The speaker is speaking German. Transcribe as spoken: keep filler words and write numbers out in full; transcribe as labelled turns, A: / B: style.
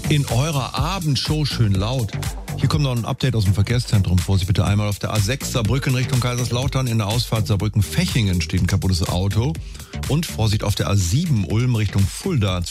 A: in eurer Abendshow schön laut. Hier kommt noch ein Update aus dem Verkehrszentrum. Vorsicht bitte einmal auf der A sechs Saarbrücken Richtung Kaiserslautern. In der Ausfahrt Saarbrücken-Fechingen steht ein kaputtes Auto. Und Vorsicht auf der A sieben Ulm Richtung Fulda.